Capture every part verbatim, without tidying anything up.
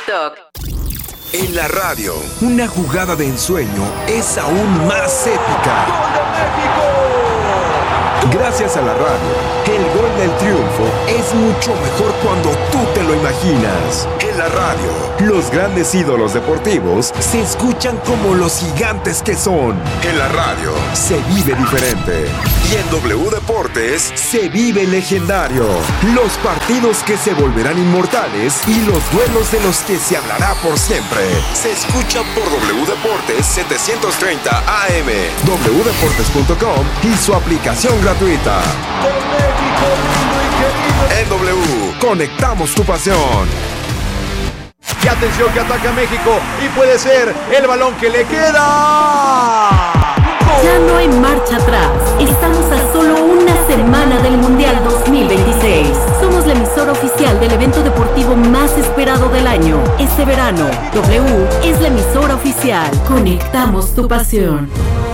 TikTok. En la radio, una jugada de ensueño es aún más épica. ¡Gol de México! Gracias a la radio, el gol del triunfo es mucho mejor cuando tú te lo imaginas. En la radio, los grandes ídolos deportivos se escuchan como los gigantes que son. En la radio, se vive diferente. Y en W Deportes, se vive legendario. Los partidos que se volverán inmortales y los duelos de los que se hablará por siempre. Se escuchan por W Deportes setecientos treinta A M, doble u deportes punto com y su aplicación gratuita. ¡Con México lindo y querido! En W, conectamos tu pasión. Y atención que ataca México y puede ser el balón que le queda. Ya no hay marcha atrás. Estamos a solo una semana del Mundial dos mil veintiséis. Somos la emisora oficial del evento deportivo más esperado del año. Este verano, W es la emisora oficial. Conectamos tu pasión.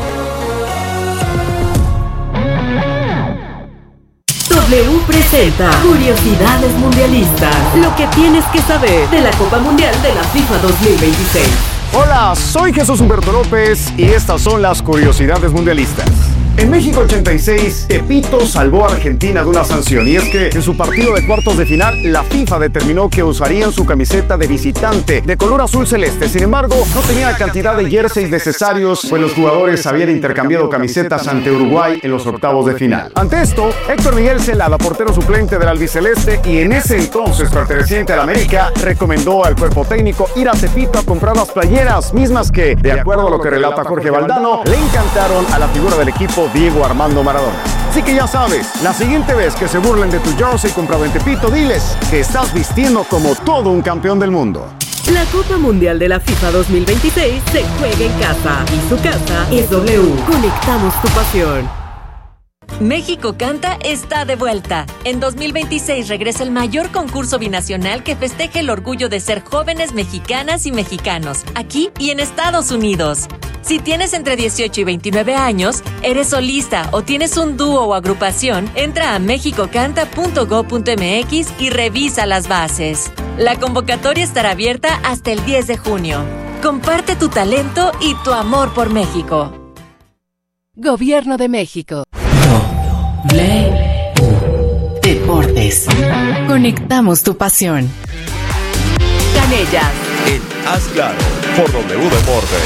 W presenta Curiosidades Mundialistas. Lo que tienes que saber de la Copa Mundial de la FIFA dos mil veintiséis. Hola, soy Jesús Humberto López y estas son las curiosidades mundialistas. En México ochenta y seis, Tepito salvó a Argentina de una sanción, y es que en su partido de cuartos de final, la FIFA determinó que usarían su camiseta de visitante de color azul celeste. Sin embargo, no tenía la cantidad de jerseys necesarios, pues los jugadores habían intercambiado camisetas ante Uruguay en los octavos de final. Ante esto, Héctor Miguel Celada, portero suplente del albiceleste y en ese entonces perteneciente al América, recomendó al cuerpo técnico ir a Tepito a comprar las playeras, mismas que, de acuerdo a lo que relata Jorge Valdano, le encantaron a la figura del equipo Diego Armando Maradona. Así que ya sabes, la siguiente vez que se burlen de tu jersey comprado en Tepito, diles que estás vistiendo como todo un campeón del mundo. La Copa Mundial de la FIFA dos mil veintiséis se juega en casa y su casa es W. Conectamos tu pasión. México Canta está de vuelta. En dos mil veintiséis regresa el mayor concurso binacional que festeja el orgullo de ser jóvenes mexicanas y mexicanos, aquí y en Estados Unidos. Si tienes entre dieciocho y veintinueve años, eres solista o tienes un dúo o agrupación, entra a mexico canta punto gob punto m x y revisa las bases. La convocatoria estará abierta hasta el diez de junio. Comparte tu talento y tu amor por México. Gobierno de México. W Deportes. Conectamos tu pasión. Canellas. En Haz Claro, por W Deportes.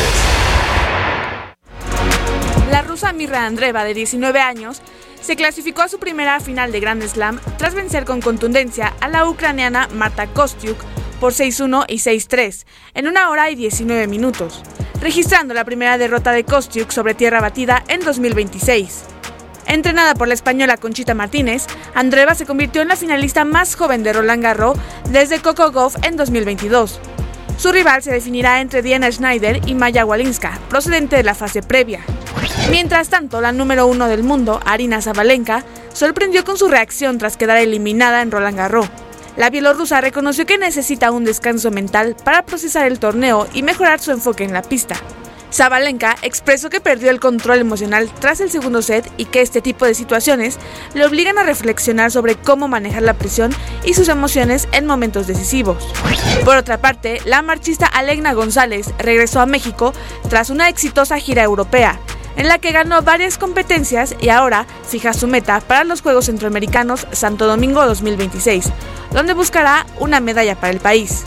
La rusa Mirra Andreeva, de diecinueve años, se clasificó a su primera final de Grand Slam tras vencer con contundencia a la ucraniana Marta Kostyuk por seis uno y seis tres en una hora y diecinueve minutos, registrando la primera derrota de Kostyuk sobre tierra batida en dos mil veintiséis. Entrenada por la española Conchita Martínez, Andreeva se convirtió en la finalista más joven de Roland Garros desde Coco Gauff en dos mil veintidós. Su rival se definirá entre Diana Schneider y Maya Walinska, procedente de la fase previa. Mientras tanto, la número uno del mundo, Aryna Sabalenka, sorprendió con su reacción tras quedar eliminada en Roland Garros. La bielorrusa reconoció que necesita un descanso mental para procesar el torneo y mejorar su enfoque en la pista. Sabalenka expresó que perdió el control emocional tras el segundo set y que este tipo de situaciones le obligan a reflexionar sobre cómo manejar la presión y sus emociones en momentos decisivos. Por otra parte, la marchista Alegna González regresó a México tras una exitosa gira europea, en la que ganó varias competencias y ahora fija su meta para los Juegos Centroamericanos Santo Domingo dos mil veintiséis, donde buscará una medalla para el país.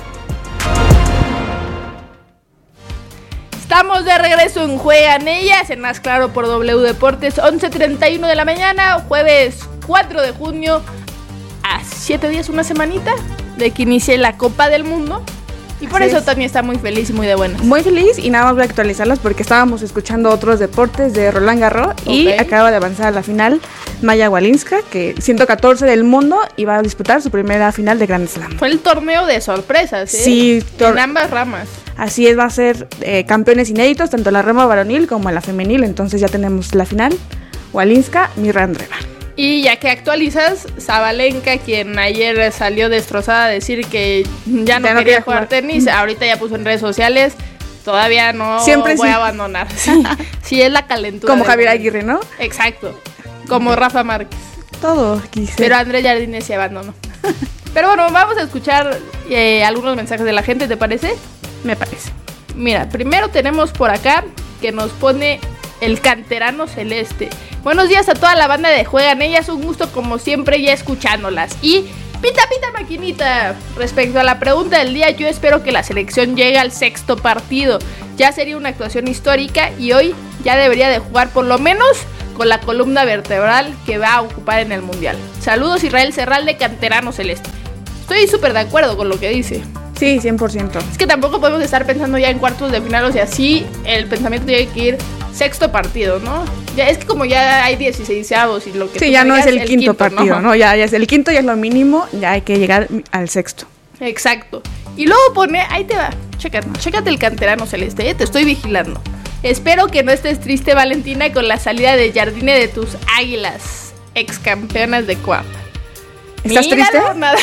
Estamos de regreso en Juegan Ellas, en Más Claro por W Deportes, once treinta y uno de la mañana, jueves cuatro de junio, a siete días, una semanita de que inicie la Copa del Mundo. Y por Así eso es. Tony está muy feliz y muy de buenas. Muy feliz, y nada más voy a actualizarlas porque estábamos escuchando otros deportes de Roland Garros. Okay. Y acaba de avanzar a la final Maya Walinska, que ciento catorce del mundo, y va a disputar su primera final de Grand Slam. Fue el torneo de sorpresas, ¿eh? Sí, tor- en ambas ramas. Así es, va a ser eh, campeones inéditos, tanto en la rama varonil como en la femenil. Entonces ya tenemos la final, Walinska, Mirra Andreeva. Y ya que actualizas, Sabalenka, quien ayer salió destrozada a decir que ya no, ya no quería jugar, jugar tenis, ahorita ya puso en redes sociales, todavía no Siempre voy sí. a abandonar. Sí, sí, es la calentura. Como Javier Aguirre, ¿no? Exacto, como Rafa Márquez. Todo aquí. Sí. Pero Andrés Jardines se abandonó. Pero bueno, vamos a escuchar eh, algunos mensajes de la gente, ¿te parece? Me parece. Mira, primero tenemos por acá que nos pone el canterano celeste. Buenos días a toda la banda de Juegan Ellas, un gusto como siempre ya escuchándolas. Y pita pita maquinita, respecto a la pregunta del día, yo espero que la selección llegue al sexto partido. Ya sería una actuación histórica y hoy ya debería de jugar por lo menos con la columna vertebral que va a ocupar en el Mundial. Saludos, Israel Serral de Canterano Celeste. Estoy súper de acuerdo con lo que dice. Sí, cien por ciento. Es que tampoco podemos estar pensando ya en cuartos de final, o sea, sí, el pensamiento tiene que ir sexto partido, ¿no? Ya es que como ya hay dieciseisavos y lo que Sí, tú ya no digas, es el, el quinto, quinto partido, ¿no? ¿no? Ya, ya es el quinto, ya es lo mínimo, ya hay que llegar al sexto. Exacto. Y luego pone, ahí te va, chécate, chécate el canterano celeste, ¿eh? Te estoy vigilando. Espero que no estés triste, Valentina, con la salida de Jardine de tus Águilas, ex campeonas de Coapa. ¿Estás Míralo, triste? Nada.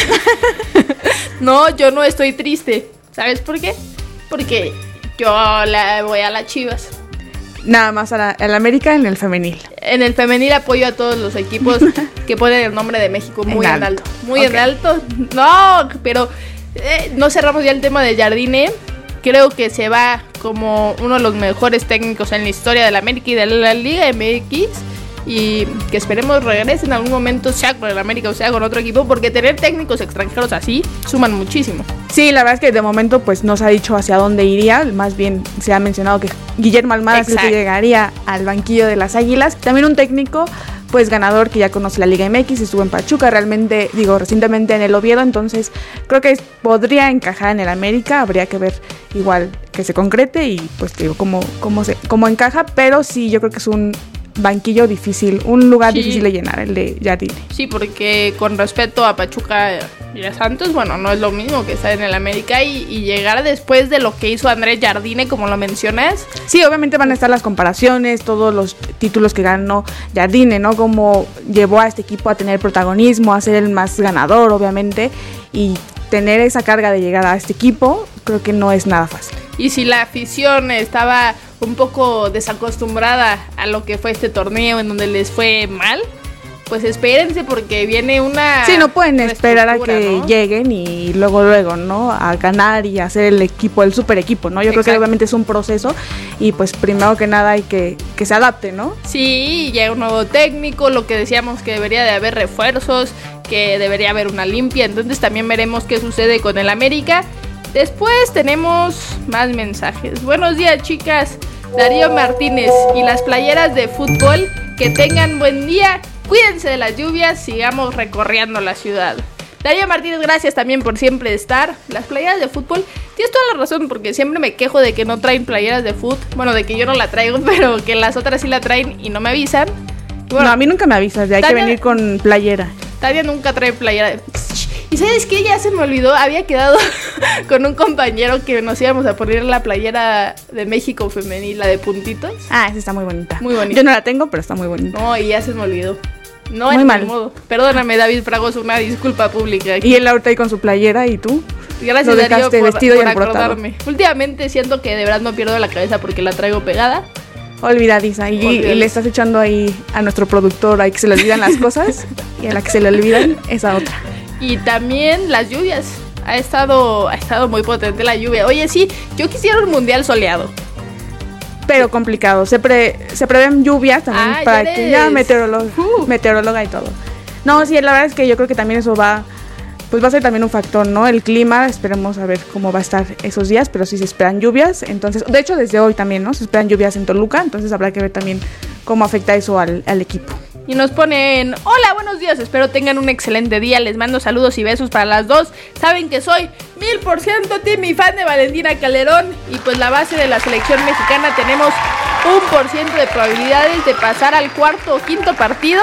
No, yo no estoy triste. ¿Sabes por qué? Porque yo la voy a las Chivas. Nada más a la, a la América en el femenil. En el femenil apoyo a todos los equipos que ponen el nombre de México muy en, en alto. alto. Muy okay. en alto. No, pero eh, no cerramos ya el tema de Jardine. Creo que se va como uno de los mejores técnicos en la historia de la América y de la Liga M X. Y que esperemos regrese en algún momento, sea con el América o sea con otro equipo, porque tener técnicos extranjeros así suman muchísimo. Sí, la verdad es que de momento pues no se ha dicho hacia dónde iría, más bien se ha mencionado que Guillermo Almada es el que llegaría al banquillo de las Águilas. También un técnico pues ganador que ya conoce la Liga M X, estuvo en Pachuca, realmente, digo, recientemente en el Oviedo, entonces creo que podría encajar en el América, habría que ver igual que se concrete y pues digo cómo, cómo, se, cómo encaja, pero sí, yo creo que es un banquillo difícil, un lugar sí. difícil de llenar, el de Jardine. Sí, porque con respecto a Pachuca y a Santos, bueno, no es lo mismo que estar en el América y, y llegar después de lo que hizo Andrés Jardine, como lo mencionas. Sí, obviamente van a estar las comparaciones, todos los títulos que ganó Jardine, ¿no? Cómo llevó a este equipo a tener protagonismo, a ser el más ganador, obviamente, y tener esa carga de llegar a este equipo, creo que no es nada fácil. Y si la afición estaba un poco desacostumbrada a lo que fue este torneo en donde les fue mal, pues espérense porque viene una... Sí, no pueden esperar a que ¿no? lleguen y luego, luego, ¿no? A ganar y hacer el equipo, el super equipo, ¿no? Yo Exacto. creo que obviamente es un proceso y pues primero que nada hay que que se adapte, ¿no? Sí, llega un nuevo técnico, lo que decíamos que debería de haber refuerzos, que debería haber una limpia, entonces también veremos qué sucede con el América. Después tenemos más mensajes. Buenos días, chicas. Darío Martínez y las playeras de fútbol, que tengan buen día. Cuídense de las lluvias, sigamos recorriendo la ciudad. Darío Martínez, gracias también por siempre estar. Las playeras de fútbol, tienes toda la razón, porque siempre me quejo de que no traen playeras de fútbol. Bueno, de que yo no la traigo, pero que las otras sí la traen y no me avisan. Bueno, no, a mí nunca me avisas, de hay Tania, que venir con playera. Tania nunca trae playera de... Y ¿sabes qué? Ya se me olvidó, había quedado con un compañero que nos íbamos a poner la playera de México femenil, la de puntitos. Ah, esa está muy bonita. Muy bonita. Yo no la tengo, pero está muy bonita. No, y ya se me olvidó. No, muy en mal. modo. Perdóname, David Fragoso, una disculpa pública aquí. Y él ahorita ahí con su playera, ¿y tú? Gracias, lo dejaste Darío, por, vestido por y acordarme. Últimamente siento que de verdad no pierdo la cabeza porque la traigo pegada. Olvidadiza, y, y le estás echando ahí a nuestro productor ahí que se le olvidan las cosas y a la que se le olvidan esa otra. Y también las lluvias. Ha estado, ha estado muy potente la lluvia. Oye, sí, yo quisiera un mundial soleado. Pero complicado. Se, pre, se prevén lluvias también ah, para ya que ya meteoróloga, uh. meteoróloga y todo. No, sí, la verdad es que yo creo que también eso va, pues va a ser también un factor, ¿no? El clima, esperemos a ver cómo va a estar esos días, pero sí se esperan lluvias. Entonces, de hecho, desde hoy también, ¿no? Se esperan lluvias en Toluca, entonces habrá que ver también cómo afecta eso al, al equipo. Y nos ponen, hola, buenos días, espero tengan un excelente día, les mando saludos y besos para las dos. Saben que soy mil por ciento team y fan de Valentina Calderón. Y pues la base de la selección mexicana tenemos un por ciento de probabilidades de pasar al cuarto o quinto partido.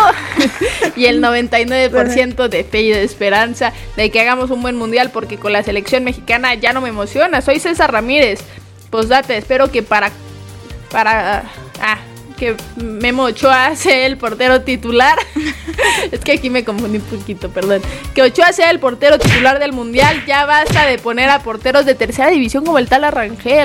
Y el noventa y nueve por ciento de fe y de esperanza de que hagamos un buen mundial, porque con la selección mexicana ya no me emociona. Soy César Ramírez. Pues date, espero que para... Para... Ah... que Memo Ochoa sea el portero titular. Es que aquí me confundí un poquito, perdón. Que Ochoa sea el portero titular del mundial. Ya basta de poner a porteros de tercera división como el tal Arrangel.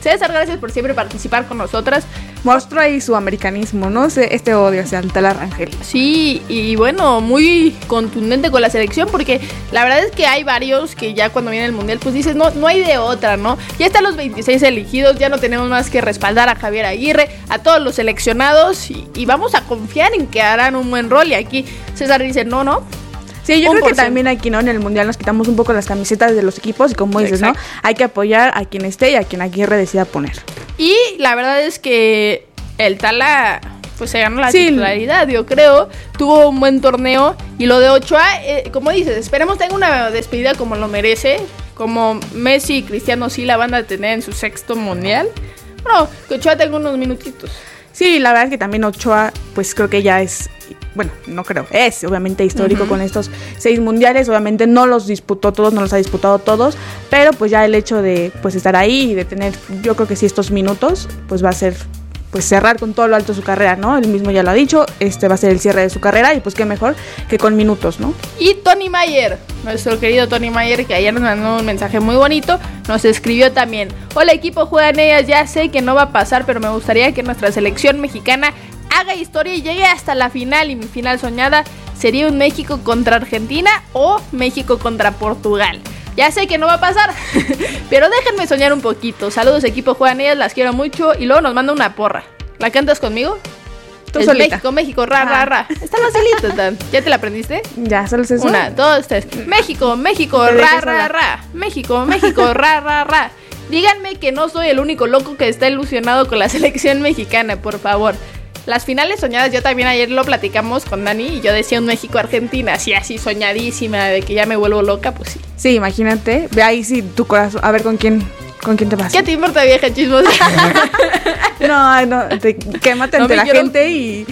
César, gracias por siempre participar con nosotras. Mostró ahí su americanismo, ¿no? Este odio hacia el Tala Rangel. Sí, y bueno, muy contundente con la selección, porque la verdad es que hay varios que ya cuando viene el Mundial, pues dices, no, no hay de otra, ¿no? Ya están los veintiséis elegidos, ya no tenemos más que respaldar a Javier Aguirre, a todos los seleccionados, y, y vamos a confiar en que harán un buen rol. Y aquí César dice, no, no. Sí, yo creo que también aquí, ¿no? En el Mundial nos quitamos un poco las camisetas de los equipos y como dices, exacto, ¿no? Hay que apoyar a quien esté y a quien Aguirre decida poner. Y la verdad es que el Tala, pues se ganó la sí. titularidad, yo creo. Tuvo un buen torneo y lo de Ochoa, eh, como dices, esperemos tenga una despedida como lo merece. Como Messi y Cristiano sí la van a tener en su sexto Mundial. Bueno, que Ochoa tenga unos minutitos. Sí, la verdad es que también Ochoa, pues creo que ya es... Bueno, no creo, es obviamente histórico uh-huh. con estos seis mundiales, obviamente no los disputó todos, no los ha disputado todos, pero pues ya el hecho de pues estar ahí y de tener, yo creo que sí estos minutos, pues va a ser, pues cerrar con todo lo alto su carrera, ¿no? Él mismo ya lo ha dicho, este va a ser el cierre de su carrera y pues qué mejor que con minutos, ¿no? Y Tony Mayer, nuestro querido Tony Mayer, que ayer nos mandó un mensaje muy bonito, nos escribió también: hola equipo, juegan ellas, ya sé que no va a pasar, pero me gustaría que nuestra selección mexicana haga historia y llegue hasta la final, y mi final soñada sería un México contra Argentina o México contra Portugal. Ya sé que no va a pasar, pero déjenme soñar un poquito. Saludos equipo, juegan ellas, las quiero mucho. Y luego nos manda una porra. ¿La cantas conmigo? Tú es solita. México, México, ra, ra, ra. Está facilito, tan. ¿Ya te la aprendiste? Ya, solo es eso. Una, dos, tres. México, México, ra, ra, ra. México, México, ra, ra, ra. Díganme que no soy el único loco que está ilusionado con la selección mexicana, por favor. Las finales soñadas, yo también ayer lo platicamos con Dani y yo decía un México-Argentina, así, así soñadísima, de que ya me vuelvo loca, pues sí. Sí, imagínate, ve ahí sí tu corazón, a ver con quién, con quién te vas. ¿Qué te importa, vieja chismosa? no, no, te, quémate ante no la quiero... gente y...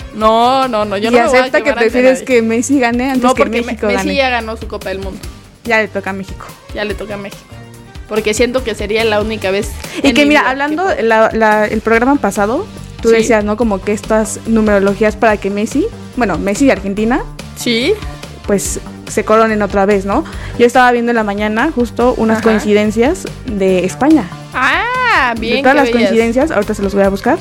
No, no, no, yo y no me voy a acepta que prefieres que Messi gane antes no, que México me, gane. Messi ya ganó su Copa del Mundo. Ya le toca a México. Ya le toca a México. Porque siento que sería la única vez. Y que mira, hablando que... la, la, el programa pasado, tú sí. decías, ¿no? Como que estas numerologías para que Messi, bueno, Messi y Argentina, sí, pues se coronen otra vez, ¿no? Yo estaba viendo en la mañana justo unas Ajá. coincidencias de España. Ah, bien. De todas las bellas. coincidencias, ahorita se los voy a buscar,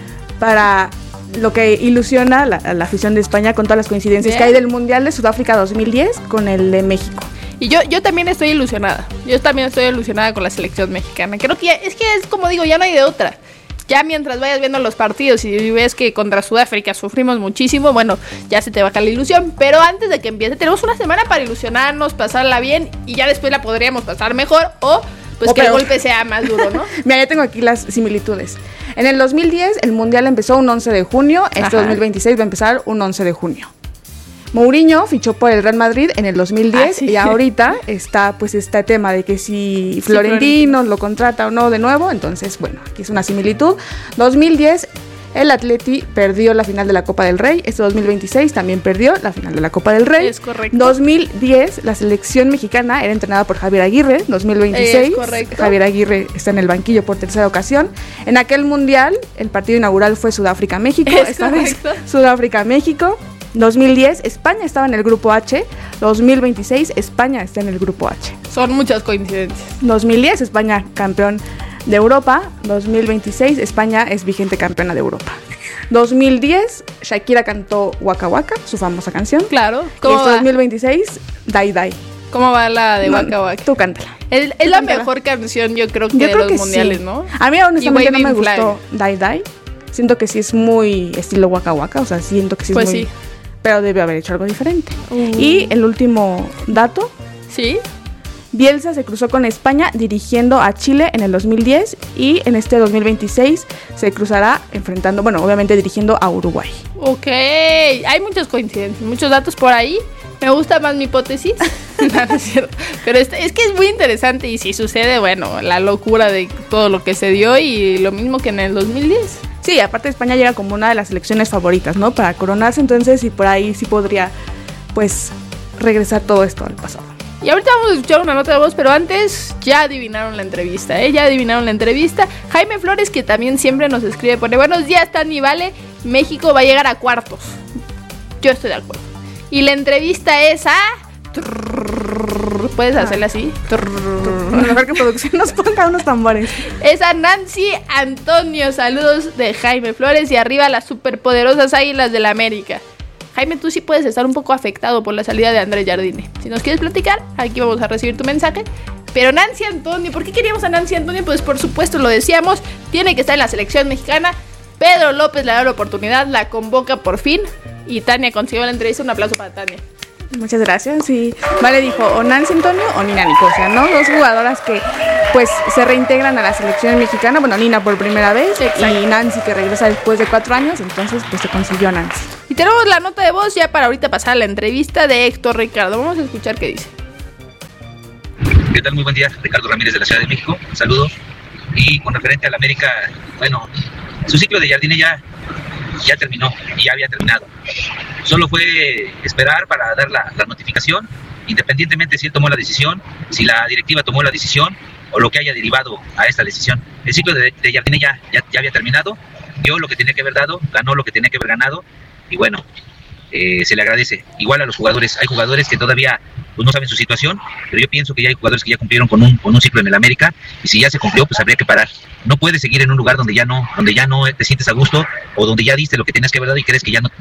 para lo que ilusiona a la, a la afición de España con todas las coincidencias bien. que hay del Mundial de Sudáfrica dos mil diez con el de México. Y yo, yo también estoy ilusionada. Yo también estoy ilusionada con la selección mexicana. Creo que ya, es que es como digo, ya no hay de otra. Ya mientras vayas viendo los partidos y ves que contra Sudáfrica sufrimos muchísimo, bueno, ya se te baja la ilusión. Pero antes de que empiece, tenemos una semana para ilusionarnos, pasarla bien y ya después la podríamos pasar mejor o pues o que peor. El golpe sea más duro, ¿no? Mira, ya tengo aquí las similitudes. En el dos mil diez el Mundial empezó un once de junio, este Ajá. dos mil veintiséis va a empezar un once de junio. Mourinho fichó por el Real Madrid en el dos mil diez ah, sí. y ahorita está pues este tema de que si Florentino, sí, Florentino lo contrata o no de nuevo, entonces bueno, aquí es una similitud. dos mil diez el Atleti perdió la final de la Copa del Rey, este dos mil veintiséis también perdió la final de la Copa del Rey. Es correcto. dos mil diez la selección mexicana era entrenada por Javier Aguirre, dos mil veintiséis es correcto. Javier Aguirre está en el banquillo por tercera ocasión. En aquel Mundial el partido inaugural fue Sudáfrica-México, es esta correcto. vez Sudáfrica-México. dos mil diez España estaba en el grupo H, dos mil veintiséis España está en el grupo H. Son muchas coincidencias. dos mil diez España campeón de Europa, dos mil veintiséis España es vigente campeona de Europa. dos mil diez Shakira cantó Waka Waka, su famosa canción. Claro. ¿Cómo y este va? dos mil veintiséis Dai Dai. ¿Cómo va la de no, Waka Waka? Tú cántala. Es, es la cántala. Mejor canción yo creo que yo de creo los que mundiales, sí. ¿no? A mí honestamente no me gustó Dai Dai. Siento que sí es muy estilo Waka Waka, o sea, siento que sí es pues muy... sí. Pero debe haber hecho algo diferente. Uh. Y el último dato. Sí. Bielsa se cruzó con España dirigiendo a Chile en el dos mil diez y en este dos mil veintiséis se cruzará enfrentando, bueno, obviamente dirigiendo a Uruguay. Ok, hay muchas coincidencias, muchos datos por ahí. Me gusta más mi hipótesis. No, no es cierto. Pero es, es que es muy interesante y si sucede, bueno, la locura de todo lo que se dio y lo mismo que en el dos mil diez. Sí, aparte España llega como una de las selecciones favoritas, ¿no? Para coronarse, entonces, y por ahí sí podría, pues, regresar todo esto al pasado. Y ahorita vamos a escuchar una nota de voz, pero antes ya adivinaron la entrevista, ¿eh? Ya adivinaron la entrevista. Jaime Flores, que también siempre nos escribe, pone, buenos días, Tani, vale, México va a llegar a cuartos. Yo estoy de acuerdo. Y la entrevista es a... Trrr, ¿puedes hacerle así? Trrr. Mejor que producción nos ponga unos tambores. Es a Nancy Antonio. Saludos de Jaime Flores. Y arriba las superpoderosas Águilas del la América. Jaime, tú sí puedes estar un poco afectado por la salida de Andrés Jardine. Si nos quieres platicar, aquí vamos a recibir tu mensaje. Pero Nancy Antonio, ¿por qué queríamos a Nancy Antonio? Pues por supuesto, lo decíamos, tiene que estar en la selección mexicana. Pedro López le da la oportunidad, la convoca por fin. Y Tania consiguió la entrevista. Un aplauso para Tania. Muchas gracias. Y Vale dijo, o Nancy Antonio o Nina Nicosia, ¿no? Dos jugadoras que pues se reintegran a la selección mexicana. Bueno, Nina por primera vez. Exacto. Y Nancy que regresa después de cuatro años. Entonces pues se consiguió Nancy. Y tenemos la nota de voz ya para ahorita pasar a la entrevista de Héctor Ricardo. Vamos a escuchar qué dice. ¿Qué tal? Muy buen día, Ricardo Ramírez de la Ciudad de México. Saludos. Y con referente al América, bueno, su ciclo de Jardine ya, ya terminó y ya había terminado. Solo fue esperar para dar la, la notificación, independientemente si él tomó la decisión, si la directiva tomó la decisión o lo que haya derivado a esta decisión. El ciclo de, de Jardine ya, ya, ya había terminado, dio lo que tenía que haber dado, ganó lo que tenía que haber ganado y bueno, eh, se le agradece. Igual a los jugadores, hay jugadores que todavía pues, no saben su situación, pero yo pienso que ya hay jugadores que ya cumplieron con un, con un ciclo en el América y si ya se cumplió, pues habría que parar. No puedes seguir en un lugar donde ya no, donde ya no te sientes a gusto o donde ya diste lo que tenías que haber dado y crees que ya no,